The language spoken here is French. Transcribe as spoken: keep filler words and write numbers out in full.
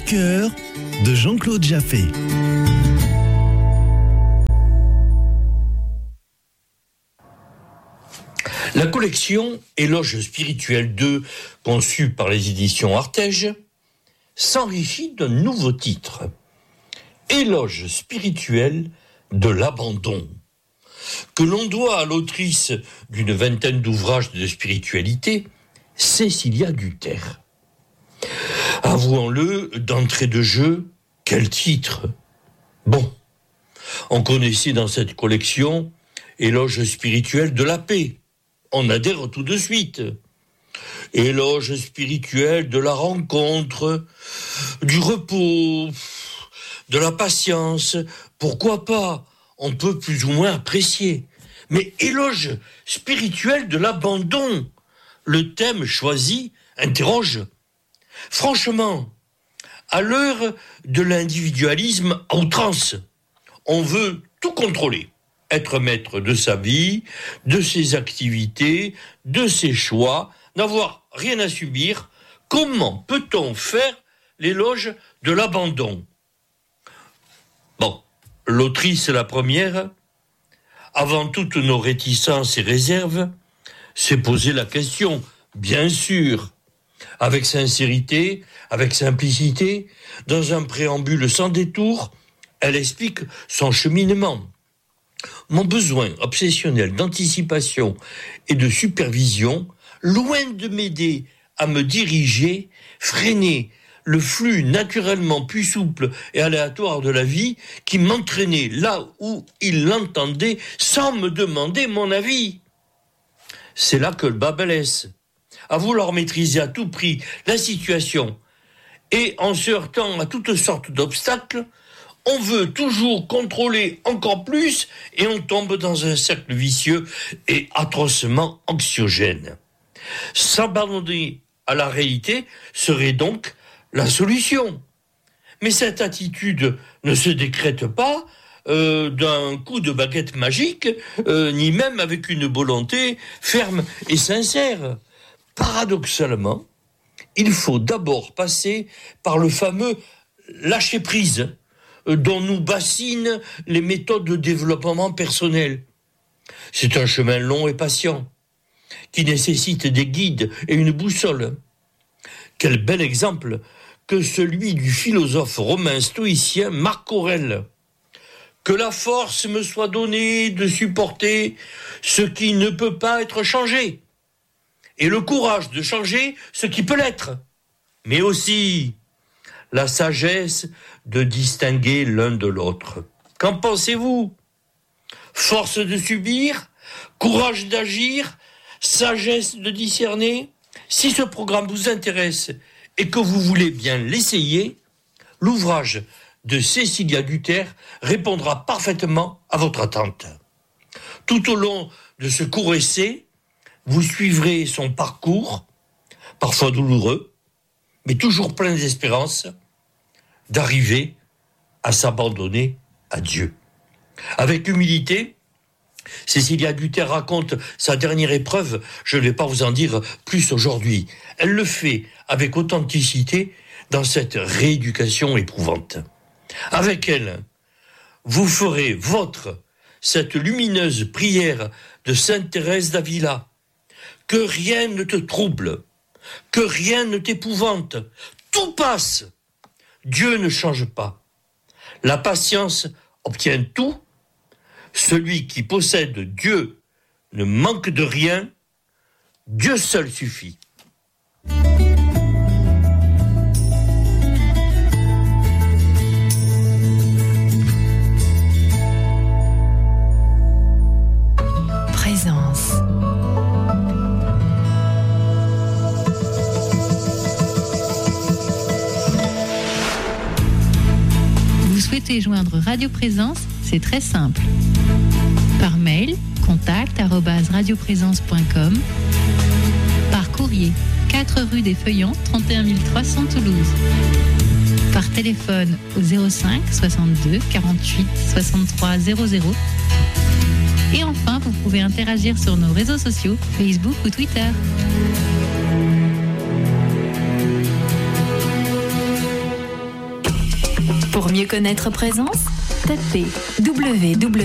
cœur de Jean-Claude Jaffé. La collection Éloge spirituel deux, conçue par les éditions Artege, s'enrichit d'un nouveau titre. Éloge spirituel de l'abandon, que l'on doit à l'autrice d'une vingtaine d'ouvrages de spiritualité, Cécilia Duterre. Avouons-le, d'entrée de jeu, quel titre! Bon, on connaissait dans cette collection Éloge spirituel de la paix. On adhère tout de suite. Éloge spirituel de la rencontre, du repos, de la patience. Pourquoi pas? On peut plus ou moins apprécier. Mais éloge spirituel de l'abandon, le thème choisi interroge. Franchement, à l'heure de l'individualisme à outrance, on veut tout contrôler. Être maître de sa vie, de ses activités, de ses choix, n'avoir rien à subir. Comment peut-on faire l'éloge de l'abandon? Bon, l'autrice, la première, avant toutes nos réticences et réserves, s'est posé la question, bien sûr, avec sincérité, avec simplicité, dans un préambule sans détour, elle explique son cheminement. Mon besoin obsessionnel d'anticipation et de supervision, loin de m'aider à me diriger, freiner le flux naturellement plus souple et aléatoire de la vie qui m'entraînait là où il l'entendait sans me demander mon avis. C'est là que le bas blesse. À vouloir maîtriser à tout prix la situation et en se heurtant à toutes sortes d'obstacles, on veut toujours contrôler encore plus et on tombe dans un cercle vicieux et atrocement anxiogène. S'abandonner à la réalité serait donc la solution. Mais cette attitude ne se décrète pas euh, d'un coup de baguette magique, euh, ni même avec une volonté ferme et sincère. Paradoxalement, il faut d'abord passer par le fameux lâcher-prise dont nous bassinent les méthodes de développement personnel. C'est un chemin long et patient, qui nécessite des guides et une boussole. Quel bel exemple que celui du philosophe romain stoïcien Marc Aurèle. Que la force me soit donnée de supporter ce qui ne peut pas être changé, et le courage de changer ce qui peut l'être, mais aussi la sagesse de distinguer l'un de l'autre. Qu'en pensez-vous? Force de subir, courage d'agir, sagesse de discerner. Si ce programme vous intéresse et que vous voulez bien l'essayer, l'ouvrage de Cécilia Duterre répondra parfaitement à votre attente. Tout au long de ce court essai, vous suivrez son parcours, parfois douloureux, mais toujours plein d'espérance, d'arriver à s'abandonner à Dieu. Avec humilité, Cécilia Duterre raconte sa dernière épreuve, je ne vais pas vous en dire plus aujourd'hui. Elle le fait avec authenticité dans cette rééducation éprouvante. Avec elle, vous ferez vôtre cette lumineuse prière de Sainte Thérèse d'Avila. Que rien ne te trouble, que rien ne t'épouvante, tout passe. Dieu ne change pas. La patience obtient tout. Celui qui possède Dieu ne manque de rien. Dieu seul suffit. Présence. Vous souhaitez joindre Radio Présence? C'est très simple. Par mail, contact arobase radioprésence point com. Par courrier, quatre rue des Feuillants, trente et un mille trois cents Toulouse. Par téléphone au zéro cinq soixante-deux quarante-huit soixante-trois zéro zéro. Et enfin, vous pouvez interagir sur nos réseaux sociaux, Facebook ou Twitter. Pour mieux connaître Présence, tapez w w w